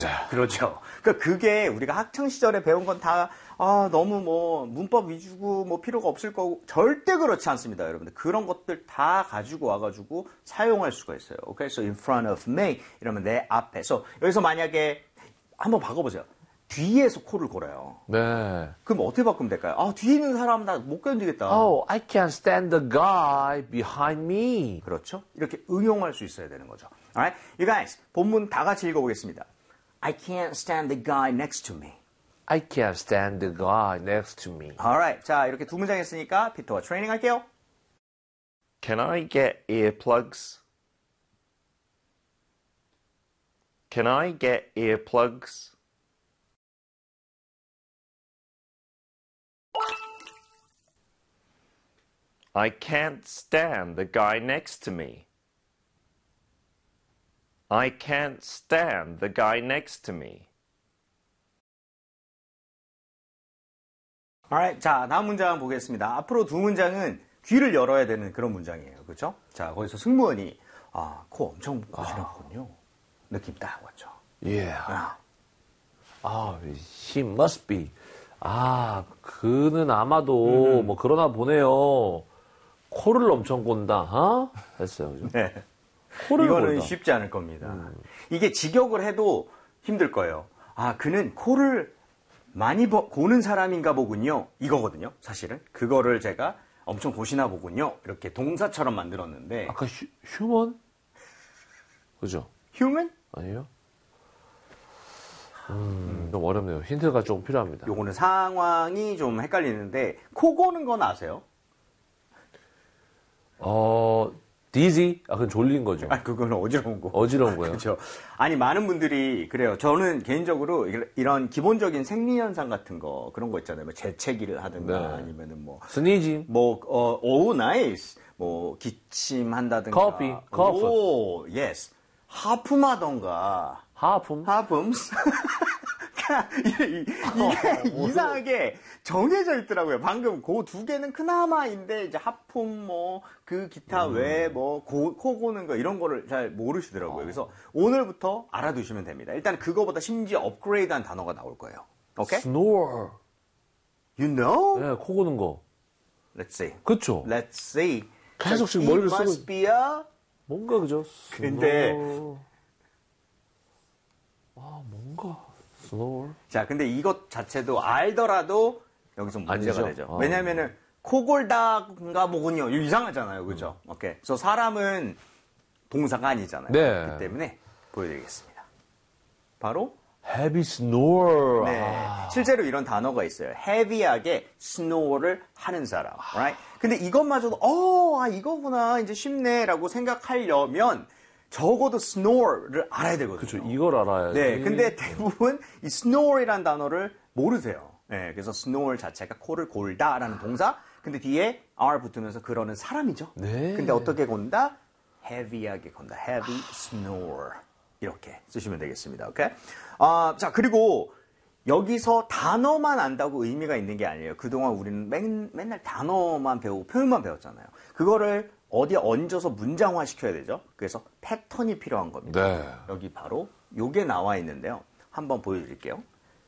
그렇죠. 그러니까 그게 우리가 학창 시절에 배운 건 다 너무 뭐 문법 위주고 뭐 필요가 없을 거고 절대 그렇지 않습니다, 여러분들. 그런 것들 다 가지고 와가지고 사용할 수가 있어요. 오케이, so in front of me 이러면 내 앞에서. 여기서 만약에 한번 바꿔보세요. 뒤에서 코를 골아요. 네. 그럼 어떻게 바꾸면 될까요? 뒤에 있는 사람 나 못 견디겠다. Oh, I can't stand the guy behind me. 그렇죠. 이렇게 응용할 수 있어야 되는 거죠. Alright, you guys, 본문 다 같이 읽어보겠습니다. I can't stand the guy next to me. I can't stand the guy next to me. Alright, 자 이렇게 두 문장 했으니까 피터와 트레이닝 할게요. Can I get earplugs? Can I get earplugs? I can't stand the guy next to me. I can't stand the guy next to me. Alright, 자 다음 문장 보겠습니다. 앞으로 두 문장은 귀를 열어야 되는 그런 문장이에요. 그렇죠? 자 거기서 승무원이 코 엄청 고시나군요. 느낌 딱 왔죠. Yeah. He must be. 그는 아마도 뭐 그러나 보네요. 코를 엄청 곤다. 했어요. 그죠? 네. 코를 이거는 골다. 쉽지 않을 겁니다. 이게 직역을 해도 힘들 거예요. 그는 코를 많이 고는 사람인가 보군요. 이거거든요. 사실은. 그거를 제가 엄청 고시나 보군요. 이렇게 동사처럼 만들었는데. 아까 휴먼? 그죠? human? 아니에요? 너무 어렵네요. 힌트가 조금 필요합니다. 요거는 상황이 좀 헷갈리는데 코 고는 건 아세요? dizzy? 그건 졸린 거죠. 그거는 어지러운 거. 어지러운 거예요. 그렇죠. 아니 많은 분들이 그래요. 저는 개인적으로 이런 기본적인 생리현상 같은 거 그런 거 있잖아요. 뭐 재채기를 하든가 네. 아니면은 뭐 스니징. 나이스. 뭐 기침한다든가. 커피. 오, 예스. 하품하던가. 하품. 이게 이상하게 정해져 있더라고요. 방금 그 두 개는 그나마인데 이제 하품 뭐 그 기타 외에 뭐 코 고는 거 이런 거를 잘 모르시더라고요. 그래서 오늘부터 알아두시면 됩니다. 일단 그거보다 심지어 업그레이드한 단어가 나올 거예요. 오케이? snore. You know? 네, 코 고는 거. Let's see. 그쵸? Let's see. 계속씩 It 머리를 쓰고 must be a... 뭔가 그죠? 근데 뭔가 snore. 자, 근데 이것 자체도 알더라도 여기서 문제가 아니죠. 되죠. 왜냐면은 코골다가 뭐군요. 이거 이상하잖아요. 그죠? 오케이. 그래서 사람은 동사가 아니잖아요. 네. 그렇기 때문에 보여드리겠습니다. 바로 heavy snore. 네. 실제로 이런 단어가 있어요. heavy하게 snore를 하는 사람. Right? 근데 이것마저도 이거구나. 이제 쉽네라고 생각하려면 적어도 snore를 알아야 되거든요. 그렇죠. 이걸 알아야지. 네, 근데 대부분 이 snore이라는 단어를 모르세요. 네, 그래서 snore 자체가 코를 골다라는 동사. 근데 뒤에 r 붙으면서 그러는 사람이죠. 네. 근데 어떻게 건다? heavy하게 건다. heavy snore. 이렇게 쓰시면 되겠습니다. 오케이? 자, 그리고 여기서 단어만 안다고 의미가 있는 게 아니에요. 그동안 우리는 맨날 단어만 배우고 표현만 배웠잖아요. 그거를 어디에 얹어서 문장화 시켜야 되죠. 그래서 패턴이 필요한 겁니다. 네. 여기 바로 요게 나와 있는데요. 한번 보여드릴게요.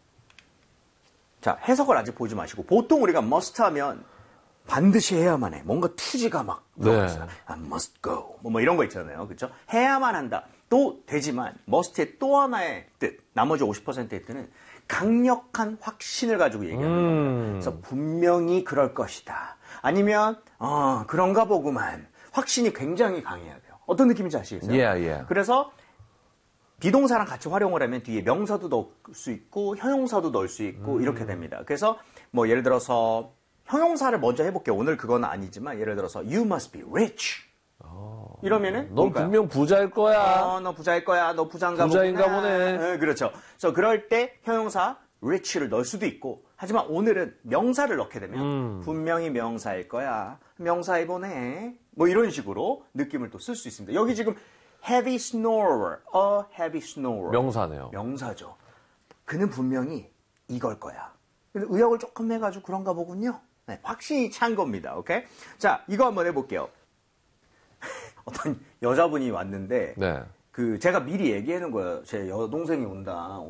자, 해석을 아직 보지 마시고 보통 우리가 must 하면 반드시 해야만 해. 뭔가 투지가 막 들어갔어요. I must go. 뭐 이런 거 있잖아요. 그렇죠? 해야만 한다. 또 되지만 must의 또 하나의 뜻, 나머지 50%의 뜻은 강력한 확신을 가지고 얘기하는 겁니다. 그래서 분명히 그럴 것이다. 아니면 그런가 보구만. 확신이 굉장히 강해야 돼요. 어떤 느낌인지 아시겠어요? Yeah. 그래서 비동사랑 같이 활용을 하면 뒤에 명사도 넣을 수 있고 형용사도 넣을 수 있고 이렇게 됩니다. 그래서 뭐 예를 들어서 형용사를 먼저 해볼게요. 오늘 그건 아니지만 예를 들어서 You must be rich. 이러면은 넌 뭘까요? 분명 부자일 거야. 너 부자일 거야. 너 부자인가 보네. 네, 그렇죠. 그래서 그럴 때 형용사 rich를 넣을 수도 있고 하지만 오늘은 명사를 넣게 되면 분명히 명사일 거야. 명사이 보네. 뭐 이런 식으로 느낌을 또 쓸 수 있습니다. 여기 지금 heavy snorer, a heavy snorer. 명사네요. 명사죠. 그는 분명히 이걸 거야. 근데 의역을 조금 해가지고 그런가 보군요. 네, 확신이 찬 겁니다. 오케이? 자, 이거 한번 해볼게요. 어떤 여자분이 왔는데 네. 제가 미리 얘기해 놓은 거예요. 제 여동생이 온다.